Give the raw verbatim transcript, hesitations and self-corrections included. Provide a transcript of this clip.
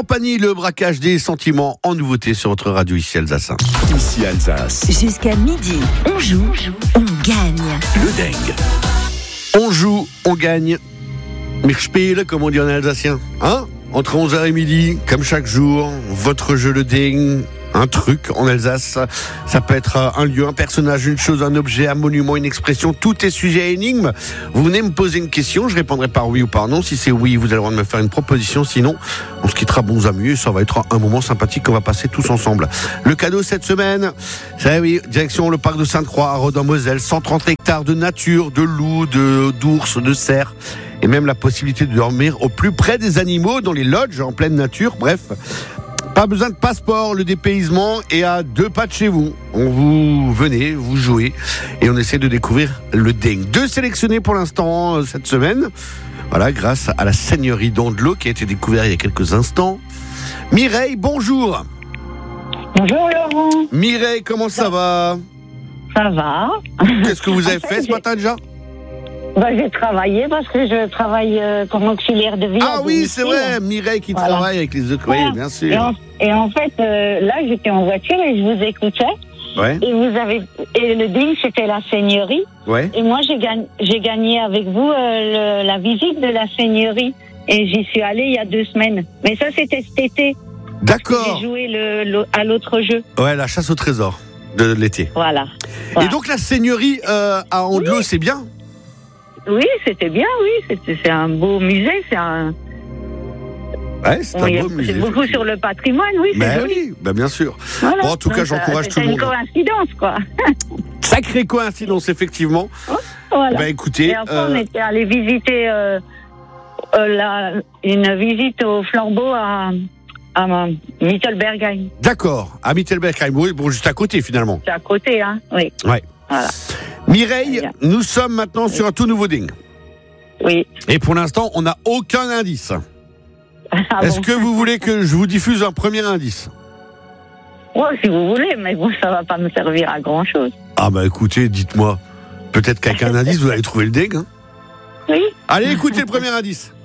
Champagny, le braquage des sentiments en nouveauté sur votre radio ici Alsace. Ici Alsace. Jusqu'à midi, on joue, on gagne. Le dingue. On joue, on gagne. Mirspiel, comme on dit en alsacien. Hein? Entre onze heures et midi, comme chaque jour, votre jeu le dingue. Un truc en Alsace, ça peut être un lieu, un personnage, une chose, un objet, un monument, une expression, tout est sujet à énigme. Vous venez me poser une question, je répondrai par oui ou par non. Si c'est oui, vous allez le droit de me faire une proposition, sinon on se quittera bons amis et ça va être un moment sympathique qu'on va passer tous ensemble. Le cadeau cette semaine, c'est oui, direction le parc de Sainte-Croix à Rodin-Moselle, cent trente hectares de nature, de loups, de, d'ours, de cerfs. Et même la possibilité de dormir au plus près des animaux, dans les lodges, en pleine nature, bref. Pas besoin de passeport, le dépaysement est à deux pas de chez vous. On vous venez, vous jouez et on essaie de découvrir le dingue. Deux sélectionnés pour l'instant euh, cette semaine. Voilà, grâce à la seigneurie d'Andelot qui a été découverte il y a quelques instants. Mireille, bonjour. Bonjour Laurent. Mireille, comment ça va? Ça va. Qu'est-ce que vous avez En fait, fait ce j'ai- matin déjà? Bah, j'ai travaillé parce que je travaille euh, comme auxiliaire de vie. Ah à oui, c'est domicile. vrai, Mireille qui Voilà. travaille avec les autres. Oui, Voilà. bien Et sûr. en, et en fait, euh, là, j'étais en voiture et je vous écoutais. Ouais, Et vous avez et le ding, c'était la seigneurie. ouais. Et moi, j'ai gagné, j'ai gagné avec vous euh, le- la visite de la seigneurie. Et j'y suis allée il y a deux semaines. Mais ça, c'était cet été. D'accord. J'ai joué le, le- à l'autre jeu. Ouais, la chasse au trésor de l'été. Voilà. Et Voilà. donc la seigneurie euh, à Andelot, c'est bien? Oui, c'était bien, oui. C'était, c'est un beau musée. C'est un. Ouais, c'est Oui, un beau c'est musée. beaucoup sur le patrimoine, oui, c'est Ben joli. oui, ben bien sûr. Voilà. Bon, en tout cas, Donc, j'encourage euh, tout le monde. C'est une coïncidence, quoi. Sacrée coïncidence, effectivement. Voilà. Ben écoutez, Et après, on euh, était allé visiter euh, euh, la, une visite au flambeau à, à Mittelbergheim. d'accord, à Mittelbergheim, oui, bon, juste à côté finalement. C'est à côté, hein. Oui. Ouais. Voilà. Mireille, Bien. nous sommes maintenant sur un tout nouveau ding. Oui. Et pour l'instant, on n'a aucun indice. Ah Est-ce bon. que vous voulez que je vous diffuse un premier indice? Ouais, si vous voulez, mais bon, ça va pas me servir à grand chose. Ah bah écoutez, dites-moi. Peut-être qu'avec un indice, vous allez trouver le ding. Hein. Oui. Allez, écoutez le premier indice.